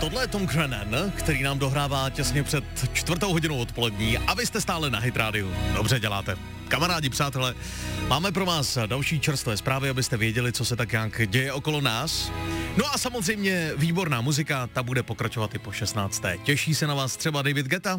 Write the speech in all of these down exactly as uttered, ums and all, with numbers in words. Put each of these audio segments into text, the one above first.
Tohle je Tom Grennan, který nám dohrává těsně před čtvrtou hodinou odpolední a vy jste stále na Hit Radio. Dobře děláte. Kamarádi, přátelé, máme pro vás další čerstvé zprávy, abyste věděli, co se tak nějak děje okolo nás. No a samozřejmě výborná muzika, ta bude pokračovat i po šestnácté. Těší se na vás třeba David Guetta?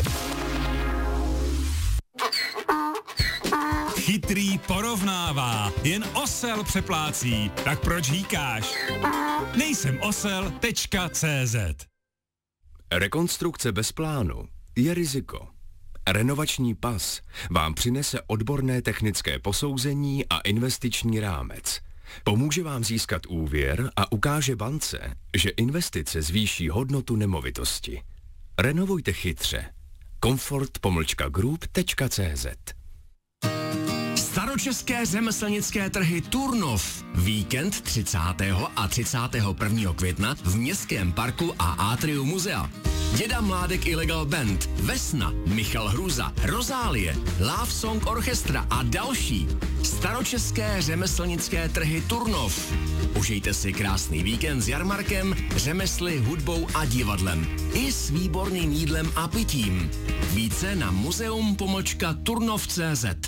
Chytrý porovnává, jen osel přeplácí, tak proč hýkáš? Nejsem osel tečka cé zet. Rekonstrukce bez plánu je riziko. Renovační pas vám přinese odborné technické posouzení a investiční rámec. Pomůže vám získat úvěr a ukáže bance, že investice zvýší hodnotu nemovitosti. Renovujte chytře. Comfort pomlčka group tečka cé zet. Staročeské řemeslnické trhy Turnov. Víkend třicátého a třicátého prvního května v Městském parku a Atriu muzea. Děda Mládek Illegal Band, Vesna, Michal Hruza, Rozálie, Love Song Orchestra a další. Staročeské řemeslnické trhy Turnov. Užijte si krásný víkend s jarmarkem, řemesly, hudbou a divadlem. I s výborným jídlem a pitím. Více na muzeum pomlčka turnov tečka cé zet.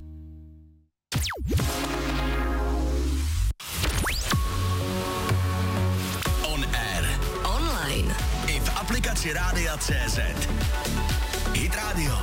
On air. Online. I v aplikaci Rádia tečka cé zet. Hit Radio.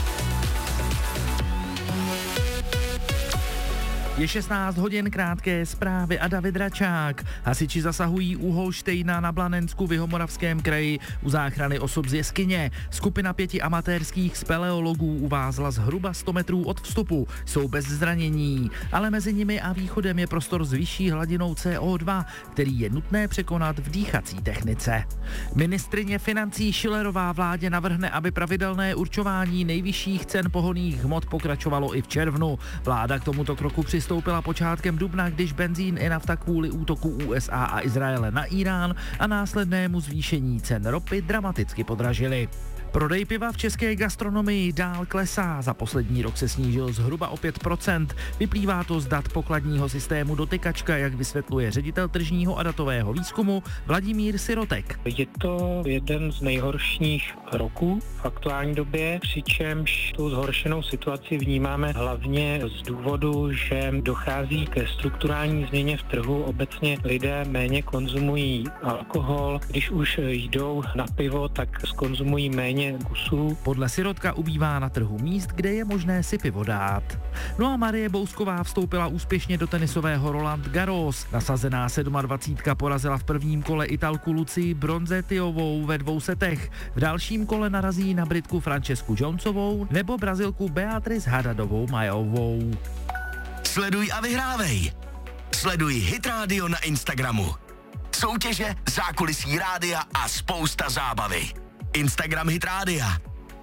Je šestnáct hodin, krátké zprávy a David Račák. Hasiči zasahují u Holštejna na Blanensku v Jihomoravském kraji u záchrany osob z jeskyně. Skupina pěti amatérských speleologů uvázla zhruba sto metrů od vstupu. Jsou bez zranění, ale mezi nimi a východem je prostor s vyšší hladinou C O dva, který je nutné překonat v dýchací technice. Ministryně financí Schillerová vládě navrhne, aby pravidelné určování nejvyšších cen pohonných hmot pokračovalo i v červnu. Vláda k tomuto kroku přistoupila Stoupila počátkem dubna, když benzín i nafta kvůli útoku U S A a Izraele na Irán a následnému zvýšení cen ropy dramaticky podražily. Prodej piva v české gastronomii dál klesá. Za poslední rok se snížil zhruba o pět procent. Vyplývá to z dat pokladního systému Dotykačka, jak vysvětluje ředitel tržního a datového výzkumu Vladimír Sirotek. Je to jeden z nejhorších roků v aktuální době, přičemž tu zhoršenou situaci vnímáme hlavně z důvodu, že dochází ke strukturální změně v trhu. Obecně lidé méně konzumují alkohol. Když už jdou na pivo, tak skonzumují méně kusů. Podle Sirotka ubývá na trhu míst, kde je možné si pivo dát. No a Marie Bousková vstoupila úspěšně do tenisového Roland Garros. Nasazená dvacítka sedm porazila v prvním kole Italku Lucii Bronzetiovou ve dvou setech. V dalším kole narazí na Britku Francesku Jonesovou nebo Brazilku Beatrice Haddadovou Majovou. Sleduj a vyhrávej. Sleduj Hit Radio na Instagramu. Soutěže, zákulisí rádia a spousta zábavy. Instagram Hit Rádia.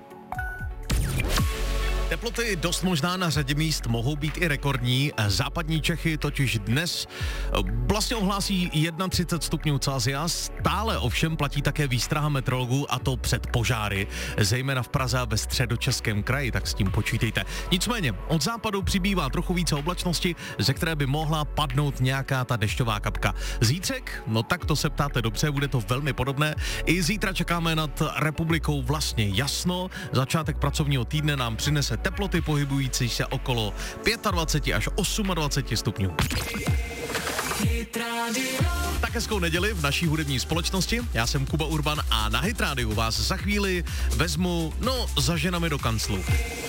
Teploty dost možná na řadě míst mohou být i rekordní. Západní Čechy totiž dnes vlastně ohlásí třicet jedna stupňů Celsia. Stále ovšem platí také výstraha meteorologů, a to před požáry, zejména v Praze a ve středočeském kraji, tak s tím počítejte. Nicméně od západu přibývá trochu více oblačnosti, ze které by mohla padnout nějaká ta dešťová kapka. Zítřek? No tak to se ptáte dobře, bude to velmi podobné. I zítra čekáme nad republikou vlastně jasno. Začátek pracovního týdne nám přinese teploty pohybující se okolo dvacet pět až dvacet osm stupňů. Tak hezkou neděli v naší hudební společnosti. Já jsem Kuba Urban a na Hit Radio vás za chvíli vezmu, no, za ženami do kanclu.